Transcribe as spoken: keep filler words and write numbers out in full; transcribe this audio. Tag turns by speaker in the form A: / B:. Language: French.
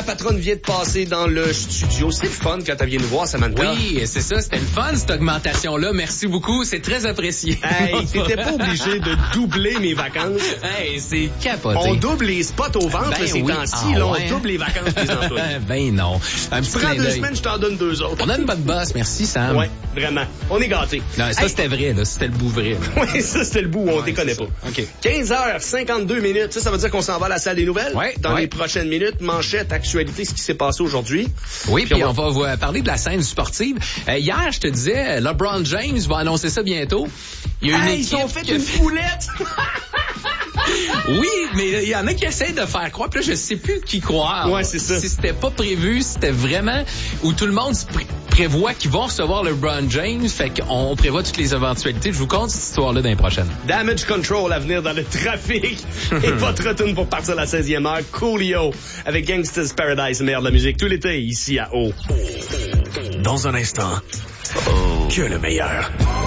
A: patronne vient de passer dans le studio. C'est le fun quand elle vient nous voir, Samantha.
B: Oui, c'est ça, c'était le fun, cette augmentation-là. Merci beaucoup, c'est très apprécié.
A: Hey, t'étais pas obligé de doubler mes vacances.
B: Hey, c'est capoté.
A: On double les spots au ventre
B: ben
A: ces
B: oui.
A: temps-ci.
B: Ah,
A: là,
B: ouais.
A: On double les vacances des employés.
B: Ben non. Un
A: Tu prends deux semaines, je t'en donne deux autres.
B: On a une bonne bosse, merci Sam.
A: Ouais, vraiment. On est gâtés.
B: Non, ça
A: hey.
B: c'était vrai, là. C'était le bout vrai.
A: Oui, ça c'était le bout où on
B: ouais,
A: déconne pas.
B: OK.
A: quinze heures cinquante-deux minutes. Ça, ça veut dire qu'on s'en va à la salle des nouvelles.
B: Ouais,
A: Dans
B: ouais.
A: les prochaines minutes, manchette, actualité, ce qui s'est passé aujourd'hui.
B: Oui, puis,
A: puis
B: on,
A: on
B: va... on va parler de la scène sportive. Euh, hier, je te disais, LeBron James va annoncer ça bientôt. Il y a une
A: hey,
B: équipe
A: ils ont fait
B: qui a
A: une
B: fait...
A: poulette!
B: Oui, mais il y en a qui essayent de faire croire, puis là, je sais plus qui croire.
A: Ouais, c'est ça.
B: Si c'était pas prévu, c'était vraiment où tout le monde se pré- prévoit qu'ils vont recevoir LeBron James, fait qu'on prévoit toutes les éventualités. Je vous compte cette histoire-là dans les prochaines.
A: Damage Control à venir dans le trafic. Et votre retourne pour partir à la seizième heure. Coolio avec Gangsta's Paradise, meilleur de la musique tout l'été ici à O. Dans un instant, que le meilleur.